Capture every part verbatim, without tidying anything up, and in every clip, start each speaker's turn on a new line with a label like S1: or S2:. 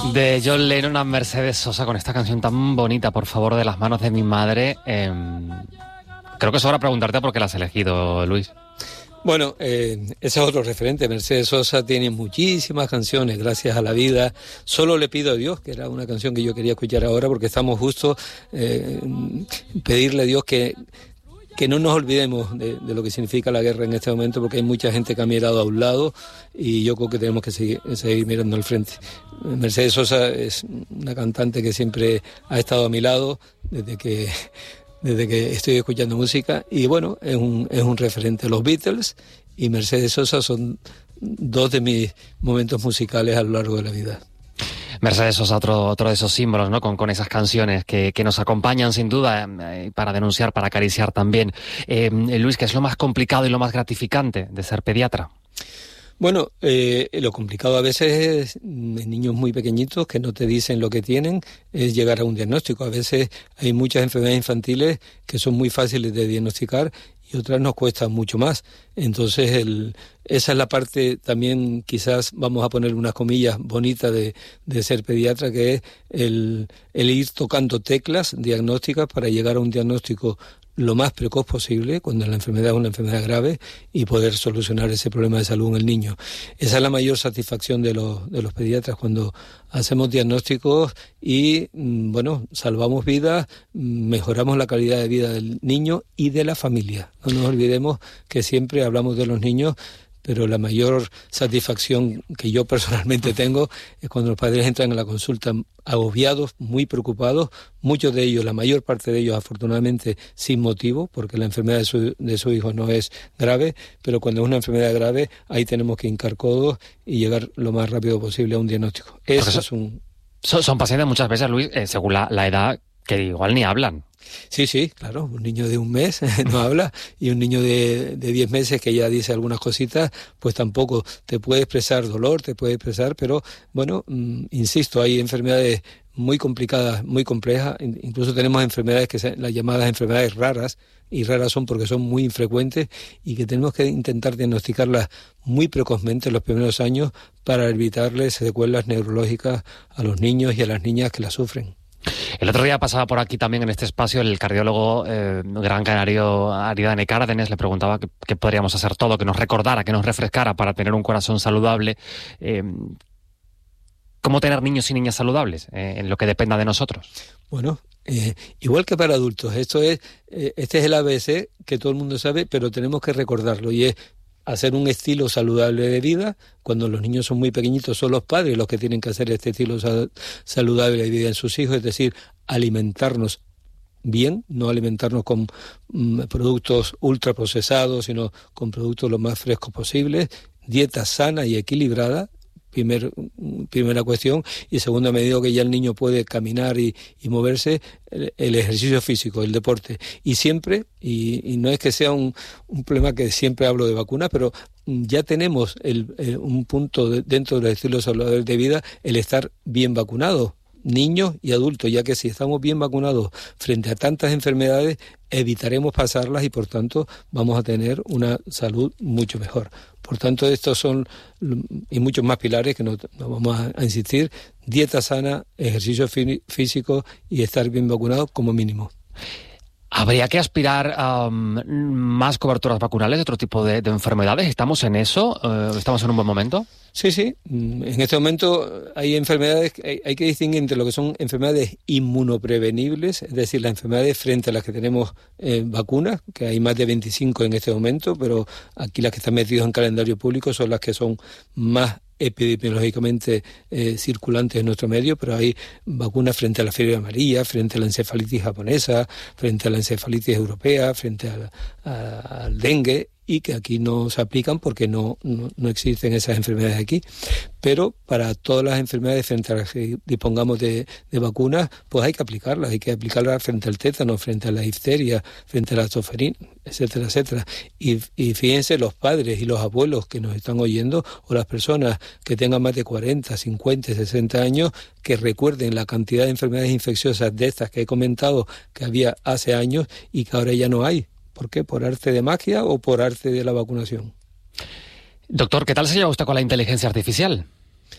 S1: De John Lennon a Mercedes Sosa con esta canción tan bonita, Por favor, de las manos de mi madre. Eh, creo que sobra preguntarte por qué la has elegido, Luis.
S2: Bueno, eh, ese es otro referente. Mercedes Sosa tiene muchísimas canciones, Gracias a la vida, Solo le pido a Dios, que era una canción que yo quería escuchar ahora porque estamos justo eh, pedirle a Dios que... que no nos olvidemos de, de lo que significa la guerra en este momento, porque hay mucha gente que ha mirado a un lado y yo creo que tenemos que seguir, seguir mirando al frente. Mercedes Sosa es una cantante que siempre ha estado a mi lado desde que, desde que estoy escuchando música y bueno, es un, es un referente. Los Beatles y Mercedes Sosa son dos de mis momentos musicales a lo largo de la vida.
S1: Mercedes Sosa, otro, otro de esos símbolos, ¿no? Con, con esas canciones que, que nos acompañan sin duda eh, para denunciar, para acariciar también. Eh, Luis, ¿qué es lo más complicado y lo más gratificante de ser pediatra?
S2: Bueno, eh, lo complicado a veces es, en niños muy pequeñitos que no te dicen lo que tienen, es llegar a un diagnóstico. A veces hay muchas enfermedades infantiles que son muy fáciles de diagnosticar y otras nos cuestan mucho más. Entonces, el, esa es la parte también, quizás vamos a poner unas comillas bonitas de, de ser pediatra, que es el, el ir tocando teclas diagnósticas para llegar a un diagnóstico lo más precoz posible, cuando la enfermedad es una enfermedad grave, y poder solucionar ese problema de salud en el niño. Esa es la mayor satisfacción de los, de los pediatras, cuando hacemos diagnósticos y, bueno, salvamos vidas, mejoramos la calidad de vida del niño y de la familia. No nos olvidemos que siempre hablamos de los niños, pero la mayor satisfacción que yo personalmente tengo es cuando los padres entran a la consulta agobiados, muy preocupados, muchos de ellos, la mayor parte de ellos afortunadamente sin motivo, porque la enfermedad de su, de su hijo no es grave, pero cuando es una enfermedad grave, ahí tenemos que hincar codos y llegar lo más rápido posible a un diagnóstico. Eso son, es un...
S1: Son, son pacientes muchas veces, Luis, eh, según la, la edad, que igual ni hablan.
S2: Sí, sí, claro, un niño de un mes no habla y un niño de, de diez meses que ya dice algunas cositas, pues tampoco te puede expresar dolor, te puede expresar, pero bueno, mmm, insisto, hay enfermedades muy complicadas, muy complejas, incluso tenemos enfermedades que son las llamadas enfermedades raras, y raras son porque son muy infrecuentes y que tenemos que intentar diagnosticarlas muy precozmente en los primeros años para evitarles secuelas neurológicas a los niños y a las niñas que las sufren.
S1: El otro día pasaba por aquí también en este espacio el cardiólogo eh, gran canario Aridane Cárdenas, le preguntaba qué, qué podríamos hacer todo, que nos recordara, que nos refrescara para tener un corazón saludable. Eh, ¿Cómo tener niños y niñas saludables eh, en lo que dependa de nosotros?
S2: Bueno, eh, igual que para adultos, esto es, eh, este es el A B C que todo el mundo sabe, pero tenemos que recordarlo y es hacer un estilo saludable de vida. Cuando los niños son muy pequeñitos son los padres los que tienen que hacer este estilo sal- saludable de vida en sus hijos, es decir, alimentarnos bien, no alimentarnos con mm, productos ultraprocesados, sino con productos lo más frescos posibles, dieta sana y equilibrada. Primer, primera cuestión, y segunda, medida que ya el niño puede caminar y, y moverse, el, el ejercicio físico, el deporte, y siempre, y, y no es que sea un, un problema que siempre hablo de vacunas, pero ya tenemos el, el, un punto de, dentro del estilo saludable de vida, el estar bien vacunados, niños y adultos, ya que si estamos bien vacunados frente a tantas enfermedades, evitaremos pasarlas y por tanto vamos a tener una salud mucho mejor. Por tanto, estos son y muchos más pilares que no, no vamos a, a insistir: dieta sana, ejercicio fí- físico y estar bien vacunado como mínimo.
S1: ¿Habría que aspirar a um, más coberturas vacunales de otro tipo de, de enfermedades? ¿Estamos en eso? Uh, ¿Estamos en un buen momento?
S2: Sí, sí. En este momento hay enfermedades, hay, hay que distinguir entre lo que son enfermedades inmunoprevenibles, es decir, las enfermedades frente a las que tenemos eh, vacunas, que hay más de veinticinco en este momento, pero aquí las que están metidas en calendario público son las que son más epidemiológicamente eh, circulantes en nuestro medio, pero hay vacunas frente a la fiebre amarilla, frente a la encefalitis japonesa, frente a la encefalitis europea, frente a, a, al dengue, y que aquí no se aplican porque no, no, no existen esas enfermedades aquí. Pero para todas las enfermedades frente a las que dispongamos de, de vacunas, pues hay que aplicarlas, hay que aplicarlas frente al tétano, frente a la difteria, frente a la zosterina, etcétera, etcétera. Y, y fíjense, los padres y los abuelos que nos están oyendo, o las personas que tengan más de cuarenta, cincuenta, sesenta años, que recuerden la cantidad de enfermedades infecciosas de estas que he comentado que había hace años y que ahora ya no hay. ¿Por qué? ¿Por arte de magia o por arte de la vacunación?
S1: Doctor, ¿qué tal se lleva usted con la inteligencia artificial?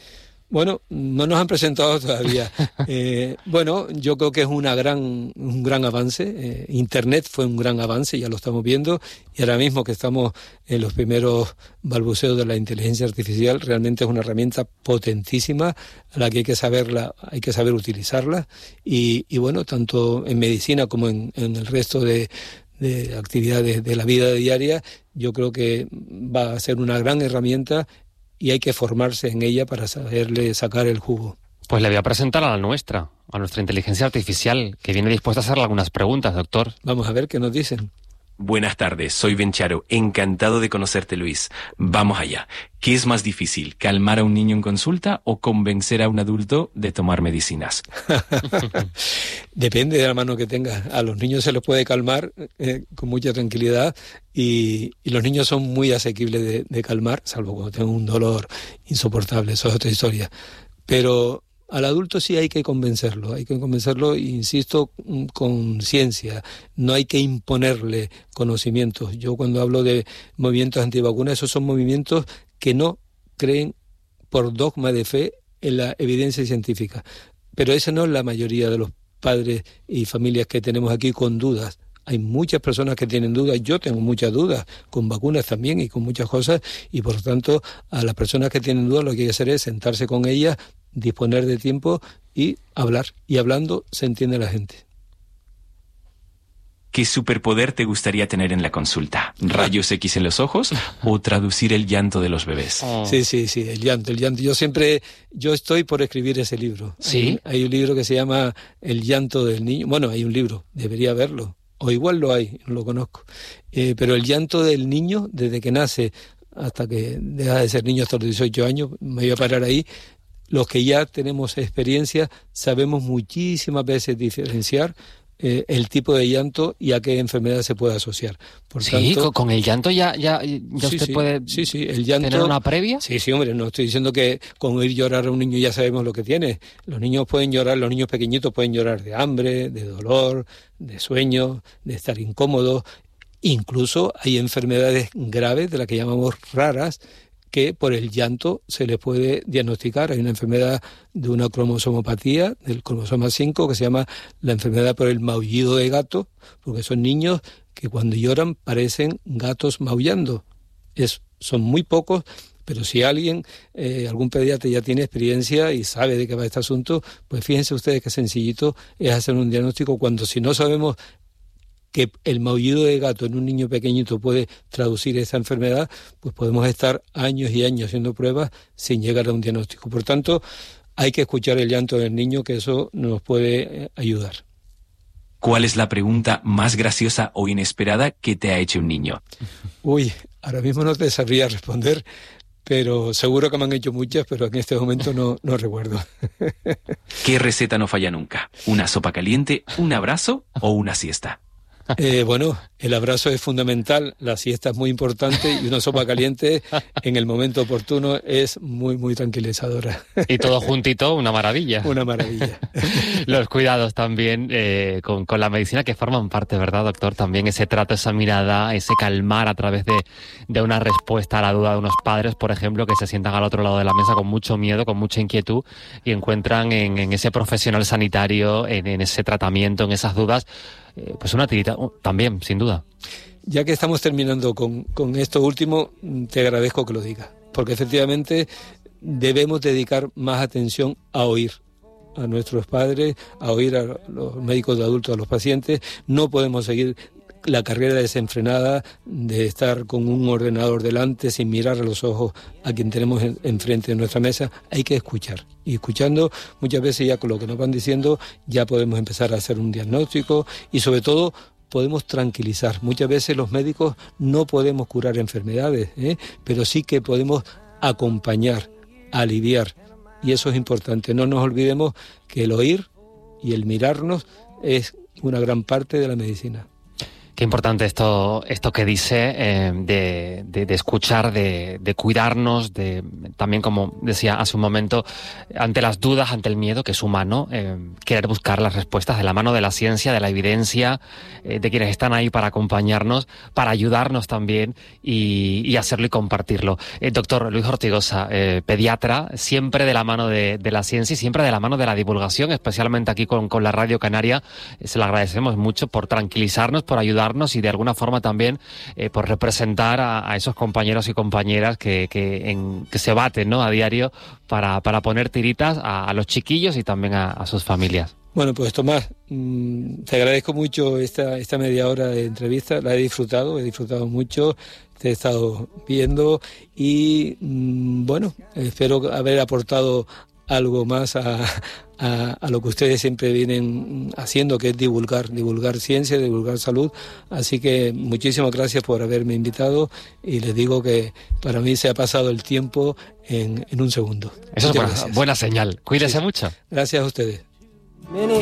S2: Bueno, no nos han presentado todavía. Eh, bueno, yo creo que es una gran, un gran avance. Eh, Internet fue un gran avance, ya lo estamos viendo, y ahora mismo que estamos en los primeros balbuceos de la inteligencia artificial, realmente es una herramienta potentísima a la que hay que saberla, hay que saber utilizarla, y, y bueno, tanto en medicina como en, en el resto de, de actividades de la vida diaria, yo creo que va a ser una gran herramienta y hay que formarse en ella para saberle sacar el jugo.
S1: Pues le voy a presentar a la nuestra, a nuestra inteligencia artificial, que viene dispuesta a hacerle algunas preguntas, doctor.
S2: Vamos a ver qué nos dicen.
S3: Buenas tardes, soy Bencharo. Encantado de conocerte, Luis. Vamos allá. ¿Qué es más difícil, calmar a un niño en consulta o convencer a un adulto de tomar medicinas?
S2: Depende de la mano que tengas. A los niños se los puede calmar eh, con mucha tranquilidad y, y los niños son muy asequibles de, de calmar, salvo cuando tengan un dolor insoportable. Eso es otra historia. Pero al adulto sí hay que convencerlo, hay que convencerlo, insisto, con ciencia, no hay que imponerle conocimientos. Yo cuando hablo de movimientos antivacunas, esos son movimientos que no creen por dogma de fe en la evidencia científica. Pero esa no es la mayoría de los padres y familias que tenemos aquí con dudas. Hay muchas personas que tienen dudas, yo tengo muchas dudas, con vacunas también y con muchas cosas, y por lo tanto a las personas que tienen dudas lo que hay que hacer es sentarse con ellas, disponer de tiempo y hablar. Y hablando se entiende la gente.
S3: ¿Qué superpoder te gustaría tener en la consulta? ¿Rayos X en los ojos o traducir el llanto de los bebés?
S2: Oh. Sí, sí, sí, el llanto, el llanto. Yo siempre, yo estoy por escribir ese libro.
S1: ¿Sí?
S2: Hay, hay un libro que se llama El llanto del niño. Bueno, hay un libro, debería haberlo. O igual lo hay, no lo conozco. Eh, pero el llanto del niño, desde que nace hasta que deja de ser niño hasta los dieciocho años, me voy a parar ahí. Los que ya tenemos experiencia sabemos muchísimas veces diferenciar eh, el tipo de llanto y a qué enfermedad se puede asociar. Por
S1: sí,
S2: tanto,
S1: con, con el llanto ya, ya, ya
S2: sí,
S1: usted
S2: sí,
S1: puede
S2: sí, sí, el llanto,
S1: tener una previa.
S2: Sí, sí, hombre, no estoy diciendo que con oír llorar a un niño ya sabemos lo que tiene. Los niños pueden llorar, los niños pequeñitos pueden llorar de hambre, de dolor, de sueño, de estar incómodos. Incluso hay enfermedades graves, de las que llamamos raras, que por el llanto se le puede diagnosticar. Hay una enfermedad de una cromosomopatía, del cromosoma cinco, que se llama la enfermedad por el maullido de gato, porque son niños que cuando lloran parecen gatos maullando. Es, son muy pocos, pero si alguien, eh, algún pediatra ya tiene experiencia y sabe de qué va este asunto, pues fíjense ustedes qué sencillito es hacer un diagnóstico cuando si no sabemos que el maullido de gato en un niño pequeñito puede traducir esa enfermedad, pues podemos estar años y años haciendo pruebas sin llegar a un diagnóstico. Por tanto, hay que escuchar el llanto del niño, que eso nos puede ayudar.
S3: ¿Cuál es la pregunta más graciosa o inesperada que te ha hecho un niño?
S2: Uy, ahora mismo no te sabría responder, pero seguro que me han hecho muchas, pero en este momento no, no recuerdo.
S3: ¿Qué receta no falla nunca? ¿Una sopa caliente, un abrazo o una siesta?
S2: Eh, bueno, el abrazo es fundamental, la siesta es muy importante y una sopa caliente en el momento oportuno es muy, muy tranquilizadora.
S1: Y todo juntito, una maravilla.
S2: Una maravilla.
S1: Los cuidados también eh, con, con la medicina que forman parte, ¿verdad, doctor? También ese trato, esa mirada, ese calmar a través de, de una respuesta a la duda de unos padres, por ejemplo, que se sientan al otro lado de la mesa con mucho miedo, con mucha inquietud y encuentran en, en ese profesional sanitario, en, en ese tratamiento, en esas dudas, pues una tirita también, sin duda.
S2: Ya que estamos terminando con, con esto último, te agradezco que lo digas, porque efectivamente debemos dedicar más atención a oír a nuestros padres, a oír a los médicos de adultos, a los pacientes. No podemos seguir la carrera desenfrenada de estar con un ordenador delante sin mirar a los ojos a quien tenemos en, enfrente de nuestra mesa. Hay que escuchar, y escuchando muchas veces ya con lo que nos van diciendo ya podemos empezar a hacer un diagnóstico y sobre todo podemos tranquilizar. Muchas veces los médicos no podemos curar enfermedades, ¿eh? pero sí que podemos acompañar, aliviar, y eso es importante. No nos olvidemos que el oír y el mirarnos es una gran parte de la medicina.
S1: Qué importante esto esto que dice eh, de, de, de escuchar, de, de cuidarnos, de también, como decía hace un momento, ante las dudas, ante el miedo, que es humano, eh, querer buscar las respuestas de la mano de la ciencia, de la evidencia, eh, de quienes están ahí para acompañarnos, para ayudarnos también y, y hacerlo y compartirlo. Eh, doctor Luis Ortigosa, eh, pediatra, siempre de la mano de, de la ciencia y siempre de la mano de la divulgación, especialmente aquí con, con la Radio Canaria. Eh, se lo agradecemos mucho por tranquilizarnos, por ayudarnos y de alguna forma también eh, por representar a, a esos compañeros y compañeras que, que, en, que se baten, ¿no?, a diario para, para poner tiritas a, a los chiquillos y también a, a sus familias.
S2: Bueno, pues Tomás, mmm, te agradezco mucho esta, esta media hora de entrevista, la he disfrutado, he disfrutado mucho, te he estado viendo y mmm, bueno, espero haber aportado algo más a, a, a lo que ustedes siempre vienen haciendo, que es divulgar, divulgar ciencia, divulgar salud. Así que muchísimas gracias por haberme invitado y les digo que para mí se ha pasado el tiempo en, en un segundo.
S1: Eso Muchas es buena, buena señal. Cuídese sí. mucho.
S2: Gracias a ustedes.